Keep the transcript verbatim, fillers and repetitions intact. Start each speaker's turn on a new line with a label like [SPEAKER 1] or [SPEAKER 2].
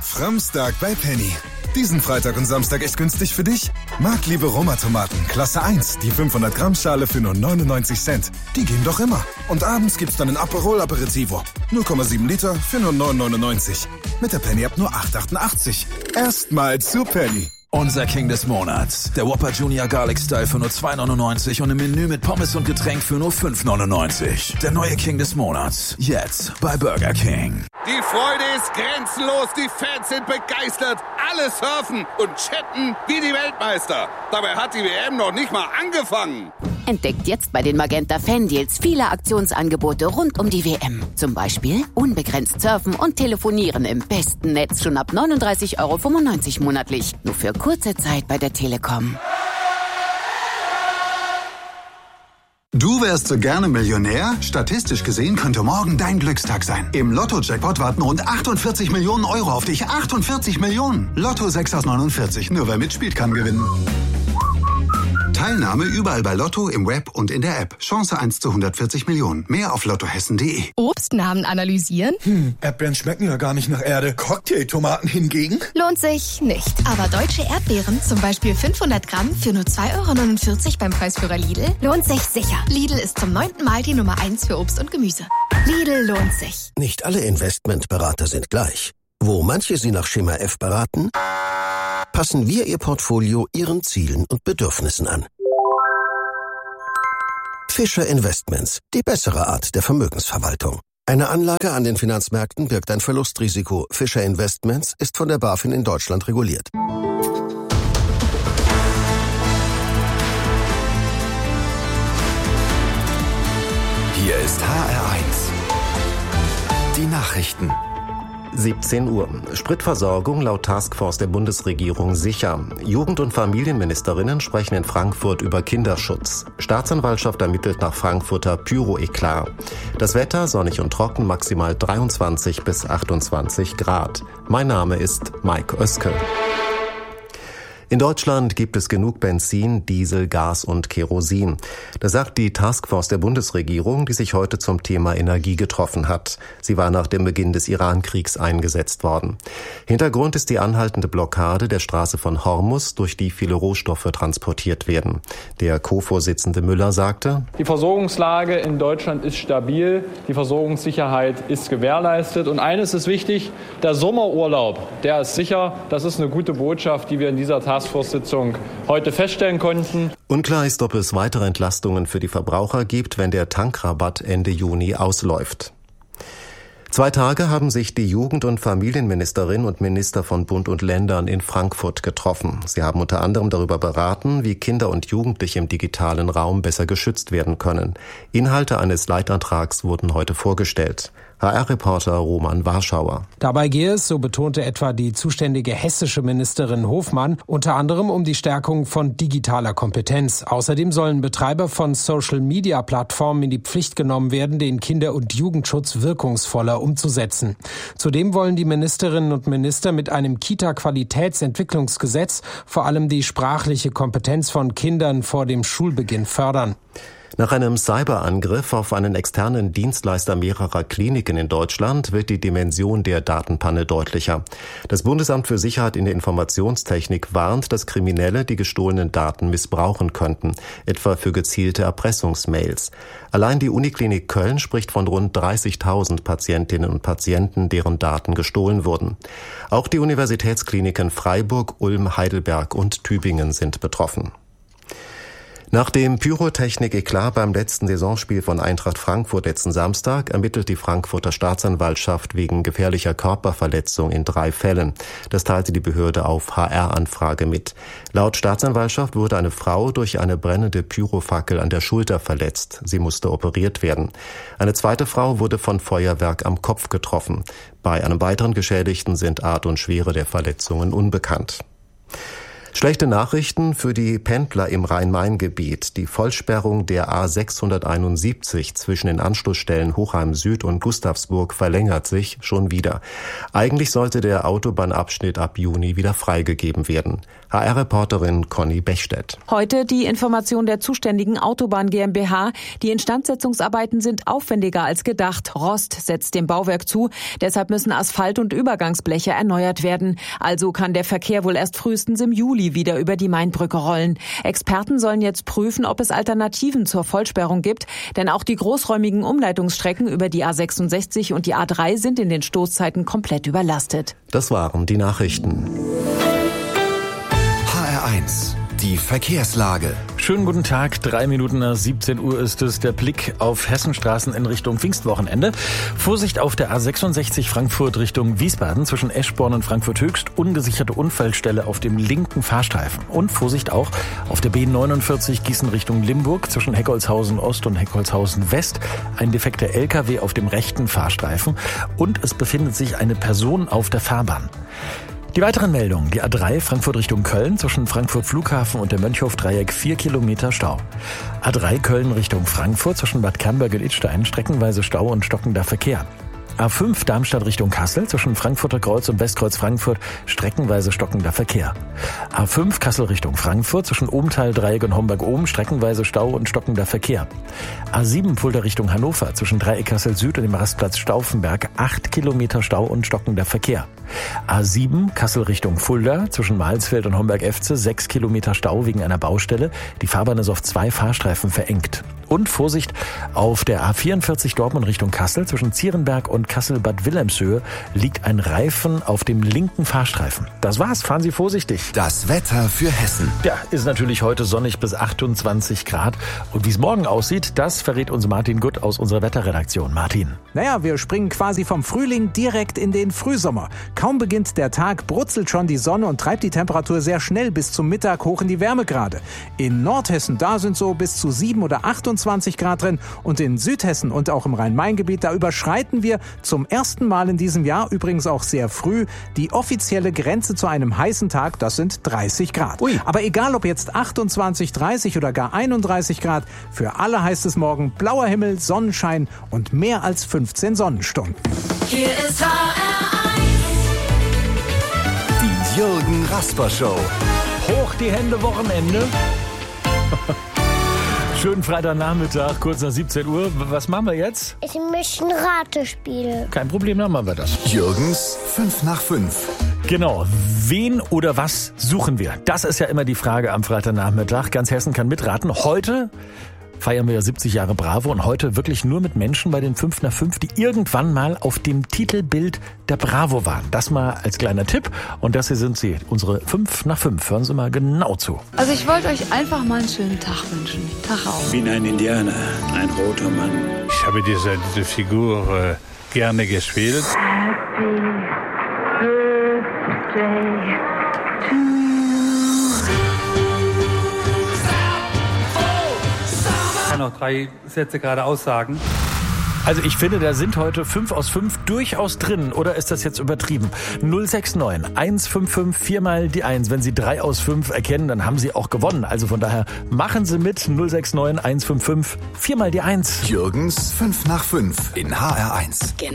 [SPEAKER 1] Framstag bei Penny. Diesen Freitag und Samstag echt günstig für dich? Marktliebe Roma-Tomaten, Klasse eins, die fünfhundert Gramm Schale für nur neunundneunzig Cent. Die gehen doch immer. Und abends gibt's dann ein Aperol Aperitivo. null Komma sieben Liter für nur neun neunundneunzig. Mit der Penny ab nur acht achtundachtzig. Erstmal zu Penny.
[SPEAKER 2] Unser King des Monats. Der Whopper Junior Garlic Style für nur zwei neunundneunzig und im Menü mit Pommes und Getränk für nur fünf neunundneunzig. Der neue King des Monats. Jetzt bei Burger King.
[SPEAKER 3] Die Freude ist grenzenlos, die Fans sind begeistert, alle surfen und chatten wie die Weltmeister. Dabei hat die W M noch nicht mal angefangen.
[SPEAKER 4] Entdeckt jetzt bei den Magenta Fan Deals viele Aktionsangebote rund um die W M. Zum Beispiel unbegrenzt surfen und telefonieren im besten Netz schon ab neununddreißig Euro fünfundneunzig monatlich. Nur für kurze Zeit bei der Telekom.
[SPEAKER 5] Du wärst so gerne Millionär? Statistisch gesehen könnte morgen dein Glückstag sein. Im Lotto-Jackpot warten rund achtundvierzig Millionen Euro auf dich. achtundvierzig Millionen! Lotto sechs aus neunundvierzig. Nur wer mitspielt, kann gewinnen. Teilnahme überall bei Lotto, im Web und in der App. Chance eins zu hundertvierzig Millionen. Mehr auf lottohessen punkt de.
[SPEAKER 6] Obstnamen analysieren?
[SPEAKER 7] Hm, Erdbeeren schmecken ja gar nicht nach Erde. Cocktailtomaten hingegen?
[SPEAKER 6] Lohnt sich nicht. Aber deutsche Erdbeeren, zum Beispiel fünfhundert Gramm für nur zwei Euro neunundvierzig beim Preisführer Lidl, lohnt sich sicher. Lidl ist zum neunten Mal die Nummer eins für Obst und Gemüse. Lidl lohnt sich.
[SPEAKER 8] Nicht alle Investmentberater sind gleich. Wo manche Sie nach Schema F beraten, passen wir Ihr Portfolio Ihren Zielen und Bedürfnissen an. Fischer Investments, die bessere Art der Vermögensverwaltung. Eine Anlage an den Finanzmärkten birgt ein Verlustrisiko. Fischer Investments ist von der BaFin in Deutschland reguliert.
[SPEAKER 2] Hier ist H R eins. Die Nachrichten.
[SPEAKER 9] siebzehn Uhr. Spritversorgung laut Taskforce der Bundesregierung sicher. Jugend- und Familienministerinnen sprechen in Frankfurt über Kinderschutz. Staatsanwaltschaft ermittelt nach Frankfurter Pyro-Eklat. Das Wetter sonnig und trocken, maximal dreiundzwanzig bis achtundzwanzig Grad. Mein Name ist Mike Oeske. In Deutschland gibt es genug Benzin, Diesel, Gas und Kerosin. Das sagt die Taskforce der Bundesregierung, die sich heute zum Thema Energie getroffen hat. Sie war nach dem Beginn des Iran-Kriegs eingesetzt worden. Hintergrund ist die anhaltende Blockade der Straße von Hormuz, durch die viele Rohstoffe transportiert werden. Der Co-Vorsitzende Müller sagte:
[SPEAKER 10] Die Versorgungslage in Deutschland ist stabil, die Versorgungssicherheit ist gewährleistet. Und eines ist wichtig, der Sommerurlaub, der ist sicher. Das ist eine gute Botschaft, die wir in dieser Tat Taskforce-Sitzung heute feststellen konnten.
[SPEAKER 9] Unklar ist, ob es weitere Entlastungen für die Verbraucher gibt, wenn der Tankrabatt Ende Juni ausläuft. Zwei Tage haben sich die Jugend- und Familienministerin und Minister von Bund und Ländern in Frankfurt getroffen. Sie haben unter anderem darüber beraten, wie Kinder und Jugendliche im digitalen Raum besser geschützt werden können. Inhalte eines Leitantrags wurden heute vorgestellt. H R-Reporter Roman Warschauer.
[SPEAKER 11] Dabei gehe es, so betonte etwa die zuständige hessische Ministerin Hofmann, unter anderem um die Stärkung von digitaler Kompetenz. Außerdem sollen Betreiber von Social-Media-Plattformen in die Pflicht genommen werden, den Kinder- und Jugendschutz wirkungsvoller umzusetzen. Zudem wollen die Ministerinnen und Minister mit einem Kita-Qualitätsentwicklungsgesetz vor allem die sprachliche Kompetenz von Kindern vor dem Schulbeginn fördern.
[SPEAKER 9] Nach einem Cyberangriff auf einen externen Dienstleister mehrerer Kliniken in Deutschland wird die Dimension der Datenpanne deutlicher. Das Bundesamt für Sicherheit in der Informationstechnik warnt, dass Kriminelle die gestohlenen Daten missbrauchen könnten, etwa für gezielte Erpressungsmails. Allein die Uniklinik Köln spricht von rund dreißigtausend Patientinnen und Patienten, deren Daten gestohlen wurden. Auch die Universitätskliniken Freiburg, Ulm, Heidelberg und Tübingen sind betroffen. Nach dem Pyrotechnik-Eklat beim letzten Saisonspiel von Eintracht Frankfurt letzten Samstag ermittelt die Frankfurter Staatsanwaltschaft wegen gefährlicher Körperverletzung in drei Fällen. Das teilte die Behörde auf H R-Anfrage mit. Laut Staatsanwaltschaft wurde eine Frau durch eine brennende Pyrofackel an der Schulter verletzt. Sie musste operiert werden. Eine zweite Frau wurde von Feuerwerk am Kopf getroffen. Bei einem weiteren Geschädigten sind Art und Schwere der Verletzungen unbekannt. Schlechte Nachrichten für die Pendler im Rhein-Main-Gebiet. Die Vollsperrung der A sechshunderteinundsiebzig zwischen den Anschlussstellen Hochheim Süd und Gustavsburg verlängert sich schon wieder. Eigentlich sollte der Autobahnabschnitt ab Juni wieder freigegeben werden. H R-Reporterin Conny Bechstedt.
[SPEAKER 12] Heute die Information der zuständigen Autobahn GmbH. Die Instandsetzungsarbeiten sind aufwendiger als gedacht. Rost setzt dem Bauwerk zu. Deshalb müssen Asphalt und Übergangsbleche erneuert werden. Also kann der Verkehr wohl erst frühestens im Juli wieder über die Mainbrücke rollen. Experten sollen jetzt prüfen, ob es Alternativen zur Vollsperrung gibt. Denn auch die großräumigen Umleitungsstrecken über die A sechsundsechzig und die A drei sind in den Stoßzeiten komplett überlastet.
[SPEAKER 9] Das waren die Nachrichten.
[SPEAKER 13] H R eins, die Verkehrslage.
[SPEAKER 14] Schönen guten Tag, drei Minuten nach siebzehn Uhr ist es der Blick auf Hessenstraßen in Richtung Pfingstwochenende. Vorsicht auf der A sechsundsechzig Frankfurt Richtung Wiesbaden zwischen Eschborn und Frankfurt Höchst, ungesicherte Unfallstelle auf dem linken Fahrstreifen. Und Vorsicht auch auf der B neunundvierzig Gießen Richtung Limburg zwischen Heckholzhausen Ost und Heckholzhausen West. Ein defekter L K W auf dem rechten Fahrstreifen und es befindet sich eine Person auf der Fahrbahn. Die weiteren Meldungen. Die A drei Frankfurt Richtung Köln zwischen Frankfurt Flughafen und der Mönchhof-Dreieck vier Kilometer Stau. A drei Köln Richtung Frankfurt zwischen Bad Camberg und Idstein streckenweise Stau und stockender Verkehr. A fünf Darmstadt Richtung Kassel zwischen Frankfurter Kreuz und Westkreuz Frankfurt streckenweise stockender Verkehr. A fünf Kassel Richtung Frankfurt zwischen Obenthal, Dreieck und Homberg-Oben streckenweise Stau und stockender Verkehr. A sieben Fulda Richtung Hannover zwischen Dreieck Kassel Süd und dem Rastplatz Stauffenberg acht Kilometer Stau und stockender Verkehr. A sieben Kassel Richtung Fulda zwischen Mahlsfeld und Homberg-Efze sechs Kilometer Stau wegen einer Baustelle. Die Fahrbahn ist auf zwei Fahrstreifen verengt. Und Vorsicht auf der A vierundvierzig Dortmund Richtung Kassel zwischen Zierenberg und Kassel-Bad Wilhelmshöhe liegt ein Reifen auf dem linken Fahrstreifen. Das war's, fahren Sie vorsichtig.
[SPEAKER 13] Das Wetter für Hessen.
[SPEAKER 14] Ja, ist natürlich heute sonnig bis achtundzwanzig Grad. Und wie es morgen aussieht, das verrät uns Martin Gutt aus unserer Wetterredaktion. Martin.
[SPEAKER 15] Naja, wir springen quasi vom Frühling direkt in den Frühsommer. Kaum beginnt der Tag, brutzelt schon die Sonne und treibt die Temperatur sehr schnell bis zum Mittag hoch in die Wärmegrade. In Nordhessen, da sind so bis zu sieben oder achtundzwanzig Grad drin. Und in Südhessen und auch im Rhein-Main-Gebiet, da überschreiten wir zum ersten Mal in diesem Jahr, übrigens auch sehr früh, die offizielle Grenze zu einem heißen Tag, das sind dreißig Grad. Ui. Aber egal ob jetzt achtundzwanzig, dreißig oder gar einunddreißig Grad, für alle heißt es morgen blauer Himmel, Sonnenschein und mehr als fünfzehn Sonnenstunden.
[SPEAKER 16] Hier ist H R eins.
[SPEAKER 13] Die Jürgen Rasper Show.
[SPEAKER 14] Hoch die Hände, Wochenende. Schönen Freitagnachmittag, kurz nach siebzehn Uhr. Was machen wir jetzt?
[SPEAKER 17] Ich möchte ein Ratespiel.
[SPEAKER 14] Kein Problem, dann machen wir das.
[SPEAKER 13] Jürgens fünf nach fünf.
[SPEAKER 14] Genau. Wen oder was suchen wir? Das ist ja immer die Frage am Freitagnachmittag. Ganz Hessen kann mitraten. Heute feiern wir ja siebzig Jahre Bravo und heute wirklich nur mit Menschen bei den fünf nach fünf, die irgendwann mal auf dem Titelbild der Bravo waren. Das mal als kleiner Tipp. Und das hier sind sie, unsere fünf nach fünf. Hören Sie mal genau zu.
[SPEAKER 18] Also ich wollte euch einfach mal einen schönen Tag wünschen. Tag auf.
[SPEAKER 19] Ich bin ein Indianer, ein roter Mann. Ich habe diese, diese Figur äh, gerne gespielt.
[SPEAKER 16] Happy Birthday to you.
[SPEAKER 20] Ich kann noch drei Sätze gerade aussagen.
[SPEAKER 14] Also ich finde, da sind heute fünf aus fünf durchaus drin. Oder ist das jetzt übertrieben? null sechs neun eins fünf fünf vier mal die eins. Wenn Sie drei aus fünf erkennen, dann haben Sie auch gewonnen. Also von daher machen Sie mit. null sechs neun eins fünf fünf vier mal die eins.
[SPEAKER 13] Jürgens fünf nach fünf in H R eins.
[SPEAKER 16] Genau.